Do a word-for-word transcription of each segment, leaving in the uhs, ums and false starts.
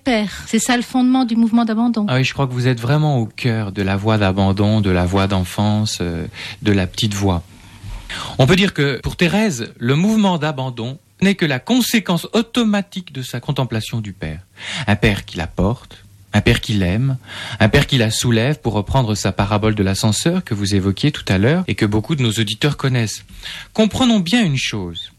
Père. C'est ça le fondement du mouvement d'abandon. Ah oui, je crois que vous êtes vraiment au cœur de la voie d'abandon, de la voie d'enfance, euh, de la petite voie. On peut dire que pour Thérèse, le mouvement d'abandon n'est que la conséquence automatique de sa contemplation du Père. Un Père qui la porte, un Père qui l'aime, un Père qui la soulève, pour reprendre sa parabole de l'ascenseur que vous évoquiez tout à l'heure et que beaucoup de nos auditeurs connaissent. Comprenons bien une chose.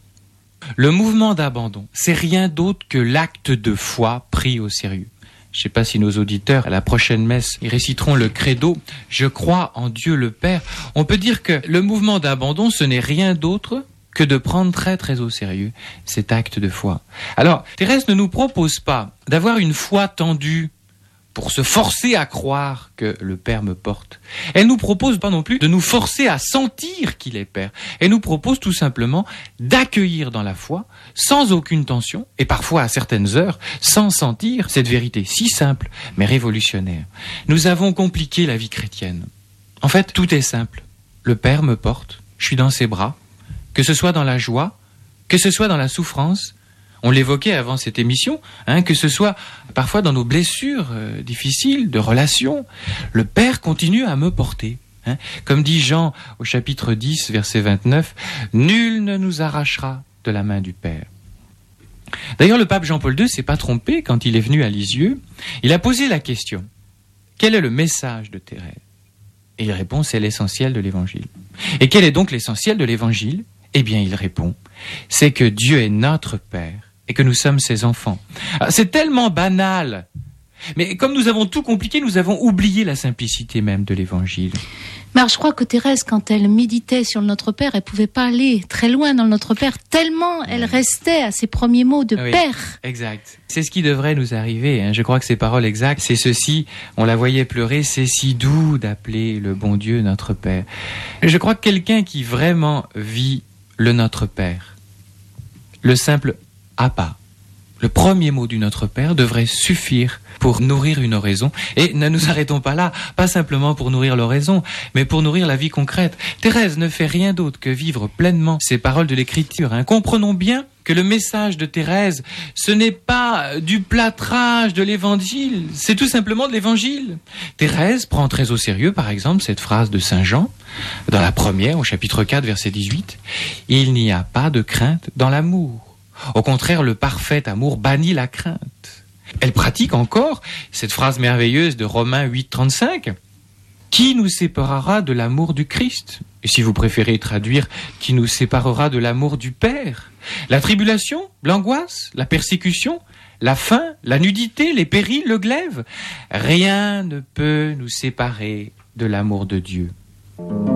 Le mouvement d'abandon, c'est rien d'autre que l'acte de foi pris au sérieux. Je ne sais pas si nos auditeurs, à la prochaine messe, ils réciteront le credo « Je crois en Dieu le Père ». On peut dire que le mouvement d'abandon, ce n'est rien d'autre que de prendre très très au sérieux cet acte de foi. Alors, Thérèse ne nous propose pas d'avoir une foi tendue pour se forcer à croire que le Père me porte. Elle nous propose pas non plus de nous forcer à sentir qu'il est Père. Elle nous propose tout simplement d'accueillir dans la foi, sans aucune tension, et parfois à certaines heures, sans sentir cette vérité si simple, mais révolutionnaire. Nous avons compliqué la vie chrétienne. En fait, tout est simple. Le Père me porte, je suis dans ses bras, que ce soit dans la joie, que ce soit dans la souffrance. On l'évoquait avant cette émission, hein, que ce soit parfois dans nos blessures euh, difficiles de relations, le Père continue à me porter. Hein. Comme dit Jean au chapitre dix, verset vingt-neuf, « Nul ne nous arrachera de la main du Père ». D'ailleurs, le pape Jean-Paul deux s'est pas trompé quand il est venu à Lisieux. Il a posé la question, quel est le message de Thérèse ? Et il répond, c'est l'essentiel de l'Évangile. Et quel est donc l'essentiel de l'Évangile ? Eh bien, il répond, c'est que Dieu est notre Père et que nous sommes ses enfants. Alors, c'est tellement banal, mais comme nous avons tout compliqué, nous avons oublié la simplicité même de l'Évangile. Mais je crois que Thérèse, quand elle méditait sur le Notre Père, elle pouvait pas aller très loin dans le Notre Père, tellement elle restait à ses premiers mots de oui, Père. Exact. C'est ce qui devrait nous arriver. Hein. Je crois que ces paroles exactes, c'est ceci, on la voyait pleurer, c'est si doux d'appeler le bon Dieu notre Père. Je crois que quelqu'un qui vraiment vit le Notre Père, le simple « Abba », le premier mot du Notre Père devrait suffire pour nourrir une oraison. Et ne nous arrêtons pas là, pas simplement pour nourrir l'oraison, mais pour nourrir la vie concrète. Thérèse ne fait rien d'autre que vivre pleinement ces paroles de l'Écriture. Hein. Comprenons bien que le message de Thérèse, ce n'est pas du plâtrage de l'Évangile, c'est tout simplement de l'Évangile. Thérèse prend très au sérieux, par exemple, cette phrase de Saint Jean, dans la première, au chapitre quatre, verset dix-huit, « Il n'y a pas de crainte dans l'amour. Au contraire, le parfait amour bannit la crainte. » Elle pratique encore cette phrase merveilleuse de Romains huit, trente-cinq. « Qui nous séparera de l'amour du Christ ?» Et si vous préférez traduire, « Qui nous séparera de l'amour du Père ?» La tribulation, l'angoisse, la persécution, la faim, la nudité, les périls, le glaive. Rien ne peut nous séparer de l'amour de Dieu.